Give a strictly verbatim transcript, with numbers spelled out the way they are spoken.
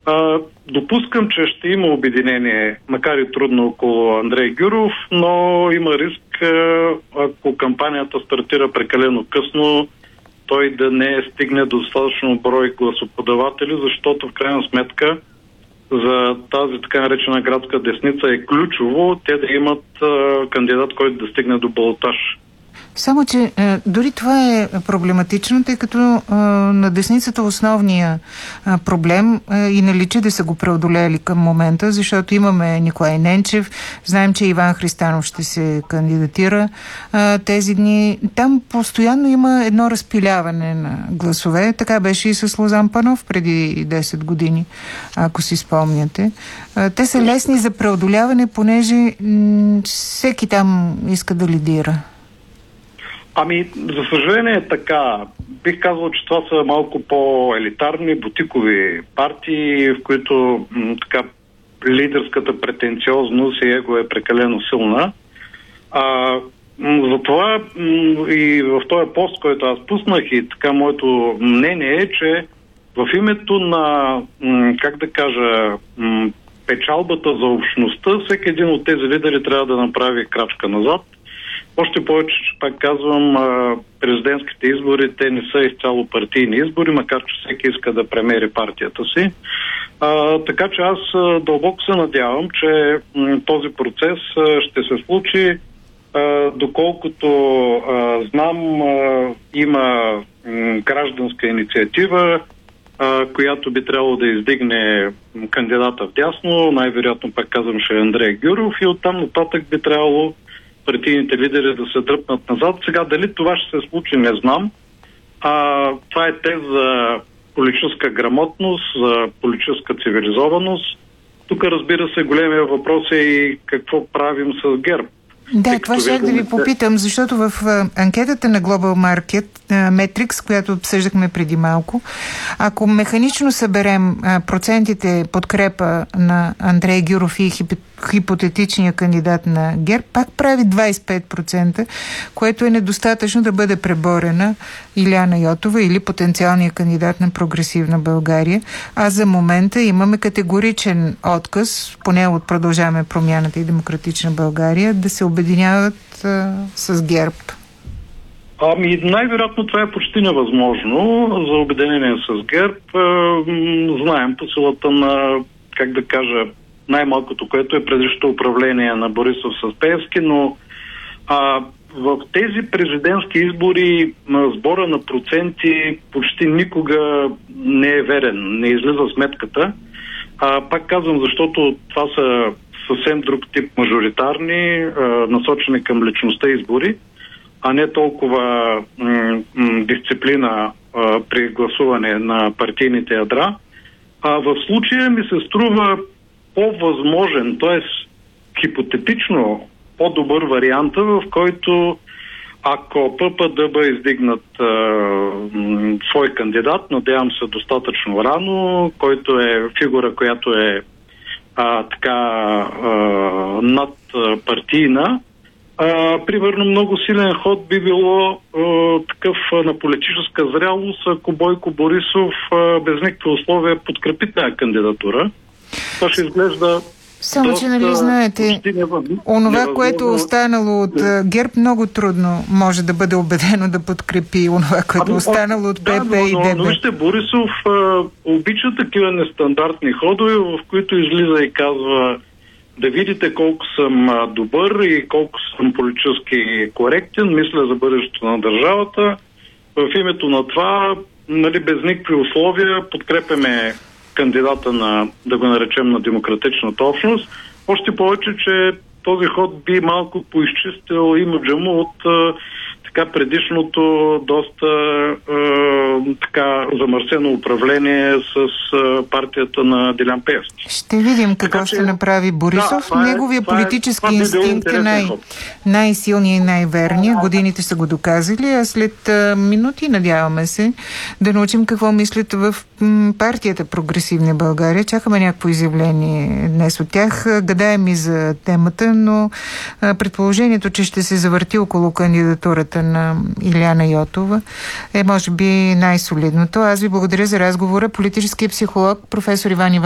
А, допускам, че ще има обединение, макар и трудно, около Андрей Гюров, но има риск, ако кампанията стартира прекалено късно, той да не стигне до достатъчно брой гласоподаватели, защото в крайна сметка за тази така наречена градска десница е ключово те да имат а, кандидат, който да стигне до балотаж. Само, че е, дори това е проблематично, тъй като е, на десницата основния е, проблем е, и наличи да са го преодолели към момента, защото имаме Николай Ненчев, знаем, че Иван Христанов ще се кандидатира е, тези дни. Там постоянно има едно разпиляване на гласове. Така беше и с Лозан Панов преди десет години, ако си спомняте. Е, те са лесни за преодоляване, понеже м- всеки там иска да лидира. Ами, за съжаление е така. Бих казал, че това са малко по-елитарни, бутикови партии, в които м- така лидерската претенциозност и его е прекалено силна. А, м- затова м- и в този пост, който аз пуснах, и така моето мнение е, че в името на, м- как да кажа, м- печалбата за общността, всеки един от тези лидери трябва да направи крачка назад. Още повече, че пак казвам, президентските избори, те не са изцяло партийни избори, макар че всеки иска да премери партията си. А, така че аз дълбоко се надявам, че м, този процес а, ще се случи, а, доколкото а, знам, а, има м, гражданска инициатива, а, която би трябвало да издигне кандидата вдясно, най-вероятно, пак казвам, ще е Андрей Гюров, и оттам нататък би трябвало партийните лидери да се дръпнат назад. Сега дали това ще се случи, не знам. А, това е тест за политическа грамотност, за политическа цивилизованост. Тук, разбира се, големия въпрос е и какво правим с ГЕРБ. Да, това ще да ви попитам, защото в анкетата на Global Market Metrics, която обсъждахме преди малко, ако механично съберем процентите подкрепа на Андрей Гюров и хипотетичния кандидат на ГЕРБ, пак прави двадесет и пет процента, което е недостатъчно да бъде преборена Илияна Йотова или потенциалния кандидат на Прогресивна България. А за момента имаме категоричен отказ, поне от Продължаваме промяната и Демократична България, да се обединяват а, с ГЕРБ. Ами, най-вероятно това е почти невъзможно за обединение с ГЕРБ. Знаем по силата на, как да кажа, най-малкото, което е предишното управление на Борисов с Пеевски, но а, в тези президентски избори на сбора на проценти почти никога не е верен, не излиза сметката. А, пак казвам, защото това са съвсем друг тип мажоритарни, а, насочени към личността избори, а не толкова м- м- дисциплина а, при гласуване на партийните ядра. А в случая ми се струва по-възможен, т.е. хипотетично по-добър вариант, в който ако ПП-ДБ издигнат а, м- свой кандидат, надявам се достатъчно рано, който е фигура, която е а, така а, надпартийна, Uh, примерно много силен ход би било uh, такъв uh, на политическа зрялост, ако Бойко Борисов uh, без никакви условия подкрепи тази кандидатура. Това ще изглежда Само, доста, че нали знаете, онова, което е останало от uh, ГЕРБ, много трудно може да бъде убедено да подкрепи онова, което е останало от ПП да, и ДБ. Но, но вижте, Борисов uh, обича такива нестандартни ходове, в които излиза и казва: да видите колко съм а, добър и колко съм политически коректен, мисля за бъдещето на държавата. В името на това, нали, без никакви условия, подкрепяме кандидата на, да го наречем, на демократичната общност. Още повече, че този ход би малко поизчистил имиджа му от а, така предишното доста е, така замърсено управление с е, партията на Делян Пеевски. Ще видим какво така, ще направи Борисов. Да, Неговия е, политически е, инстинкт е най- най-силният и най-верният. Годините са го доказали, а след а, минути, надяваме се, да научим какво мислят в м, партията Прогресивна България. Чакаме някакво изявление днес от тях. Гадаем и за темата, но а, предположението, че ще се завърти около кандидатурата на Илияна Йотова е може би най-солидното. Аз ви благодаря за разговора. Политически психолог професор Иван Иванов